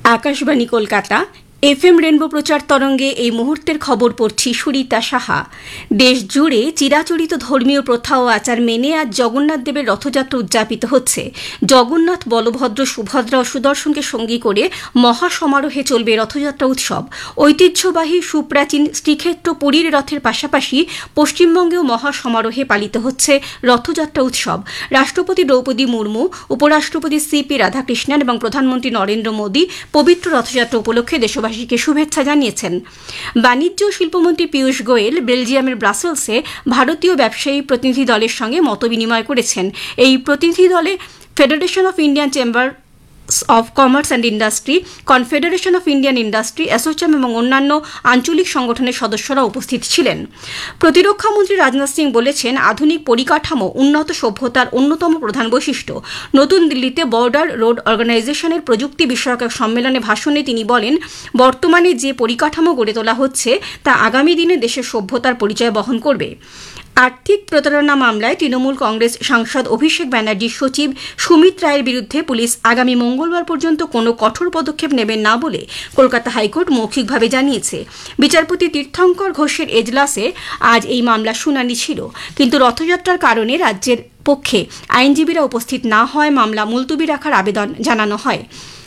Akashvani Kolkata FM rainbow প্রচার তরঙ্গে এই মুহূর্তের খবর পড়ছি সুরিতা সাহা। দেশ জুড়ে চিরাচরিত ধর্মীয় প্রথা ও আচার মেনে আজ জগন্নাথ দেবের রথযাত্রা উদযাপিত হচ্ছে। জগন্নাথ, বলভদ্র, সুভদ্রা ও সুদর্শনকে সঙ্গী করে মহাসমারোহে চলবে রথযাত্রা উৎসব। ঐতিহ্যবাহী সুপ্রাচীন শ্রীক্ষেত্র পুরীর রথের পাশাপাশি পশ্চিমবঙ্গেও মহাসমারোহে পালিত হচ্ছে রথযাত্রা উৎসব। রাষ্ট্রপতি দ্রৌপদী মুর্মু, উপরাষ্ট্রপতি সিপি রাধাকৃষ্ণন এবং প্রধানমন্ত্রী নরেন্দ্র মোদী পবিত্র রথযাত্রা উপলক্ষে দেশবাসীকে শুভেচ্ছা জানিয়েছেন। বাণিজ্য ও শিল্পমন্ত্রী পীয়ূষ গোয়েল বেলজিয়ামের ব্রাসেলসে ভারতীয় ব্যবসায়ী প্রতিনিধি দলের সঙ্গে মতবিনিময় করেছেন। এই প্রতিনিধি দলে federation of Indian chamber of commerce and industry, confederation of Indian industry, Assocham এবং অন্যান্য আঞ্চলিক সংগঠনের সদস্যরা উপস্থিত ছিলেন। প্রতিরক্ষামন্ত্রী রাজনাথ সিং বলেছেন, আধুনিক পরিকাঠামো উন্নত সভ্যতার অন্যতম প্রধান বৈশিষ্ট্য। নতুন দিল্লিতে বর্ডার রোড অর্গানাইজেশনের প্রযুক্তি বিষয়ক এক সম্মেলনে ভাষণে তিনি বলেন, বর্তমানে যে পরিকাঠামো গড়ে তোলা হচ্ছে তা আগামী দিনে দেশের সভ্যতার পরিচয় বহন করবে। আর্থিক প্রতারণা মামলায় তৃণমূল কংগ্রেস সাংসদ অভিষেক ব্যানার্জির সচিব সুমিত রায়ের বিরুদ্ধে পুলিশ আগামী মঙ্গলবার পর্যন্ত কোনো কঠোর পদক্ষেপ নেবেন না বলে কলকাতা হাইকোর্ট মৌখিকভাবে জানিয়েছে। বিচারপতি তীর্থঙ্কর ঘোষের এজলাসে আজ এই মামলার শুনানি ছিল, কিন্তু রথযাত্রার কারণে রাজ্যের পক্ষে আইনজীবীরা উপস্থিত না হওয়ায় মামলা মুলতুবি রাখার আবেদন জানানো হয়।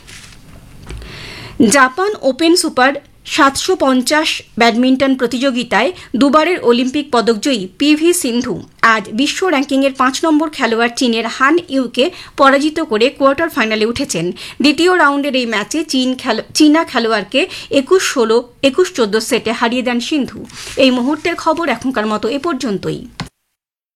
জাপান ওপেন সুপার 750 ব্যাডমিন্টন প্রতিযোগিতায় দুবারের অলিম্পিক পদকজয়ী পিভি সিন্ধু আজ বিশ্ব র্যাঙ্কিংয়ের 5 নম্বর খেলোয়াড় চীনের হান ইউকে পরাজিত করে কোয়ার্টার ফাইনালে উঠেছেন। দ্বিতীয় রাউন্ডের এই ম্যাচে চীনা খেলোয়াড়কে 21-16, 21-14 সেটে হারিয়ে দেন সিন্ধু। এই মুহূর্তের খবর এখনকার মতো এ পর্যন্তই।